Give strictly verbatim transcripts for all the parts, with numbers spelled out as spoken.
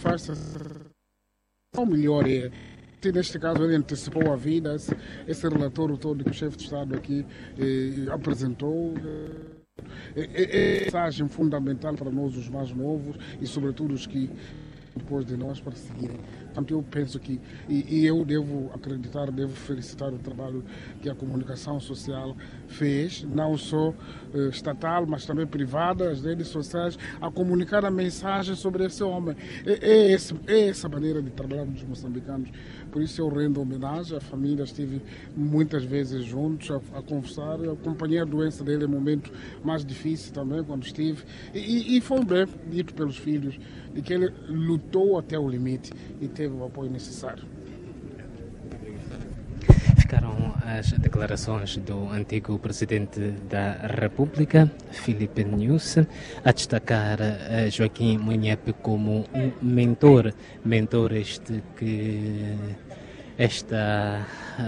basta. O melhor é. Neste caso, ele antecipou a vida, esse, esse relatório todo que o chefe de Estado aqui eh, apresentou. É, é, é mensagem fundamental para nós, os mais novos, e sobretudo os que depois de nós para seguirem. Portanto, eu penso que, e, e eu devo acreditar, devo felicitar o trabalho que a comunicação social fez, não só eh, estatal, mas também privada, as redes sociais, a comunicar a mensagem sobre esse homem. É, é, esse, é essa maneira de trabalhar dos moçambicanos. Por isso eu rendo homenagem, a família estive muitas vezes juntos a, a conversar, eu acompanhei a doença dele em um momento mais difícil também, quando estive, e, e foi bem dito pelos filhos, de que ele lutou até o limite e teve o apoio necessário. Ficaram as declarações do antigo presidente da República, Filipe Nyusi, a destacar Joaquim Munyepe como um mentor, mentor este que esta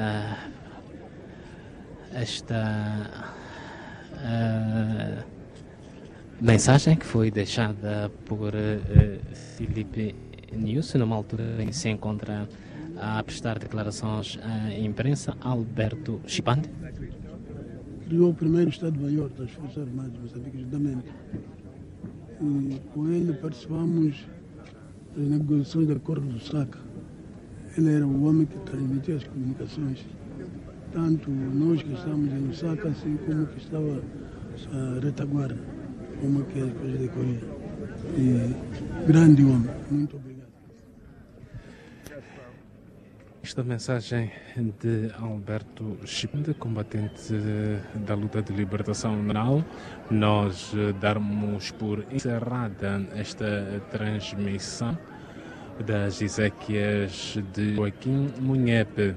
esta uh, mensagem que foi deixada por uh, Filipe Nyusi numa altura em que se encontra a prestar declarações à imprensa, Alberto Chipande. Criou o primeiro Estado-Maior das Forças Armadas de Moçambique, justamente. E com ele participamos das negociações do Acordo do Saca. Ele era o homem que transmitia as comunicações, tanto nós que estamos em Lusaka, assim como que estava a retaguarda, como que as coisas decorriam. E grande homem, muito obrigado. Esta mensagem de Alberto Chipande, combatente da luta de libertação nacional, nós darmos por encerrada esta transmissão das exéquias de Joaquim Munyepe,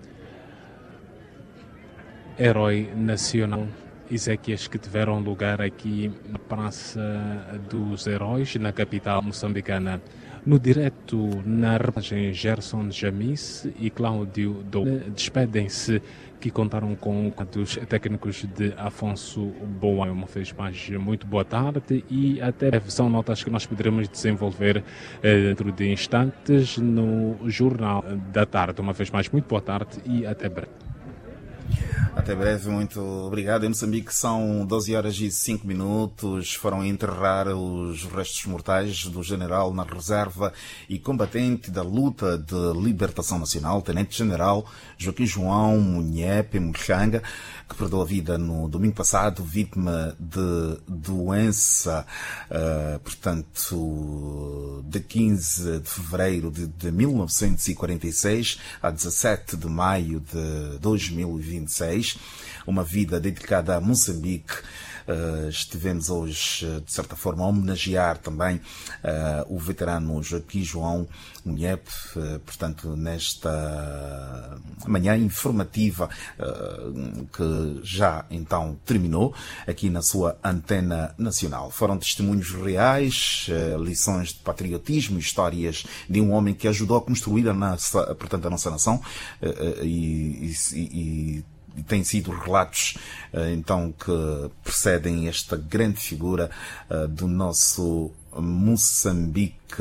herói nacional. Exéquias que tiveram lugar aqui na Praça dos Heróis, na capital moçambicana. No direto, na reportagem, Gerson Jamis e Cláudio Doule despedem-se, que contaram com os técnicos de Afonso Boa. Uma vez mais, muito boa tarde e até breve. São notas que nós poderemos desenvolver eh, dentro de instantes no Jornal da Tarde. Uma vez mais, muito boa tarde e até breve. Até breve, muito obrigado. Em Moçambique são doze horas e cinco minutos. Foram enterrar os restos mortais do general na reserva e combatente da luta de libertação nacional, tenente-general Joaquim João Munyepe Muxanga, que perdeu a vida no domingo passado, vítima de doença, uh, portanto, de quinze de fevereiro de, de mil novecentos e quarenta e seis a dezassete de maio de dois mil e vinte e seis. Uma vida dedicada a Moçambique. Uh, estivemos hoje, de certa forma, a homenagear também uh, o veterano Joaquim João Munyepe, uh, portanto, nesta manhã informativa uh, que já então terminou aqui na sua antena nacional. Foram testemunhos reais, uh, lições de patriotismo, histórias de um homem que ajudou a construir a nossa, portanto, a nossa nação uh, uh, e, e, e E têm sido relatos, então, que precedem esta grande figura uh, do nosso Moçambique.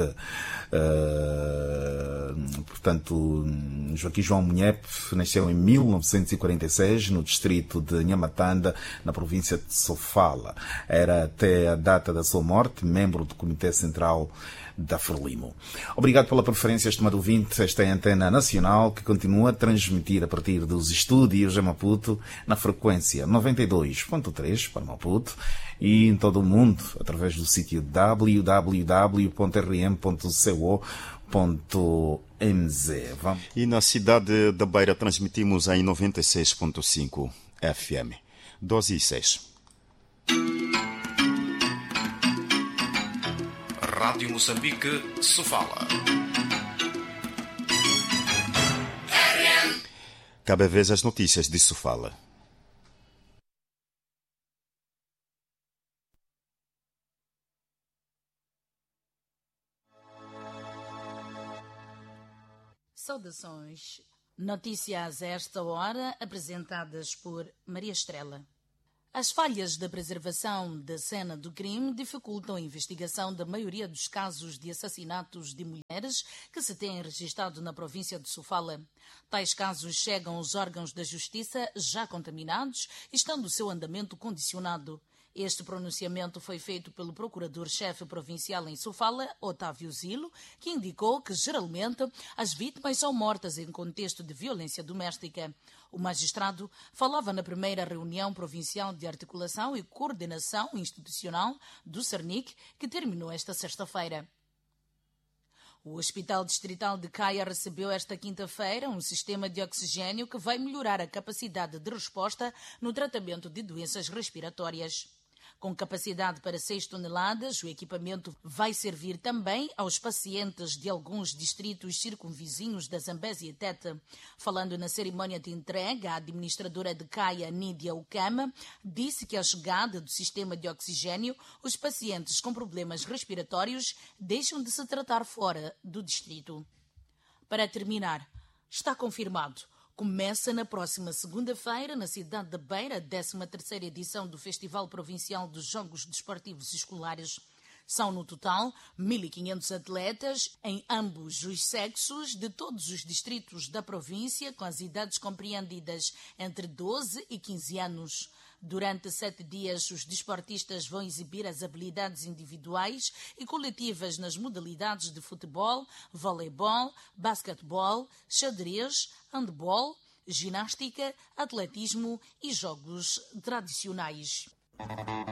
Uh, portanto, Joaquim João Munyepe nasceu em mil novecentos e quarenta e seis no distrito de Nhamatanda, na província de Sofala. Era até a data da sua morte membro do Comitê Central da Frelimo. Obrigado pela preferência, estimado ouvinte. Esta é a Antena Nacional, que continua a transmitir a partir dos estúdios em Maputo, na frequência noventa e dois ponto três para Maputo e em todo o mundo, através do sítio w w w ponto r m ponto co ponto m z. Vamos. E na cidade da Beira transmitimos em noventa e seis ponto cinco F M. doze e seis. Rádio Moçambique, Sofala. Cabe a vez as notícias de Sofala. Saudações. Notícias a esta hora apresentadas por Maria Estrela. As falhas da preservação da cena do crime dificultam a investigação da maioria dos casos de assassinatos de mulheres que se têm registrado na província de Sofala. Tais casos chegam aos órgãos da justiça já contaminados, estando o seu andamento condicionado. Este pronunciamento foi feito pelo procurador-chefe provincial em Sofala, Otávio Zilo, que indicou que, geralmente, as vítimas são mortas em contexto de violência doméstica. O magistrado falava na primeira reunião provincial de articulação e coordenação institucional do Cernic, que terminou esta sexta-feira. O Hospital Distrital de Caia recebeu esta quinta-feira um sistema de oxigênio que vai melhorar a capacidade de resposta no tratamento de doenças respiratórias. Com capacidade para seis toneladas, o equipamento vai servir também aos pacientes de alguns distritos circunvizinhos da Zambésia e Tete. Falando na cerimónia de entrega, a administradora de Caia, Nídia Ukama, disse que à chegada do sistema de oxigênio, os pacientes com problemas respiratórios deixam de se tratar fora do distrito. Para terminar, está confirmado. Começa na próxima segunda-feira, na cidade de Beira, a décima terceira edição do Festival Provincial dos Jogos Desportivos Escolares. São, no total, mil e quinhentos atletas, em ambos os sexos, de todos os distritos da província, com as idades compreendidas entre doze e quinze anos. Durante sete dias, os desportistas vão exibir as habilidades individuais e coletivas nas modalidades de futebol, voleibol, basquetebol, xadrez, handball, ginástica, atletismo e jogos tradicionais.